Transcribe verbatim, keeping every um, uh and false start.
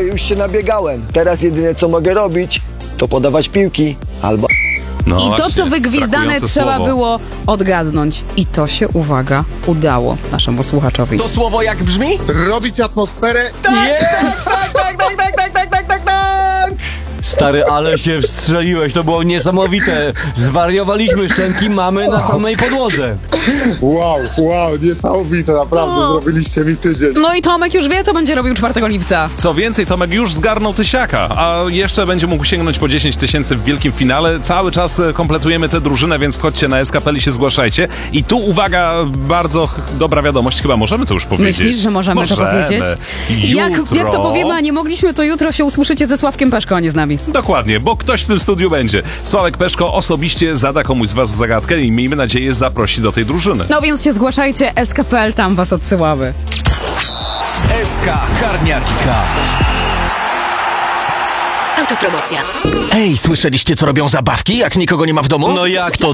Oj, już się nabiegałem. Teraz jedyne co mogę robić, to podawać piłki albo... No I to, właśnie, co wygwizdane, brakujące trzeba słowo. było odgadnąć. I to się, uwaga, udało naszemu słuchaczowi. To słowo jak brzmi? Robić atmosferę. Tak, tak, tak, tak, tak, tak, tak, tak, tak, tak! Stary, ale się wstrzeliłeś, to było niesamowite. Zwariowaliśmy, szczęki mamy na samej podłodze. Wow, wow, niesamowite, naprawdę, No. zrobiliście mi tydzień. No i Tomek już wie, co będzie robił czwartego lipca. Co więcej, Tomek już zgarnął tysiaka, a jeszcze będzie mógł sięgnąć po dziesięć tysięcy w wielkim finale. Cały czas e, kompletujemy tę drużynę, więc wchodźcie na S K P L i się zgłaszajcie. I tu, uwaga, bardzo ch- dobra wiadomość, chyba możemy to już powiedzieć. Myślisz, że możemy, to powiedzieć? Jak, Jutro... jak to powiemy, a nie mogliśmy, to jutro się usłyszycie ze Sławkiem Peszko, a nie z nami. Dokładnie, bo ktoś w tym studiu będzie. Sławek Peszko osobiście zada komuś z was zagadkę i miejmy nadzieję zaprosi do tej drużyny. No więc się zgłaszajcie, S K P L, tam was odsyłamy. S K Karniarki K. Autopromocja. Ej, słyszeliście co robią zabawki, jak nikogo nie ma w domu? No jak to?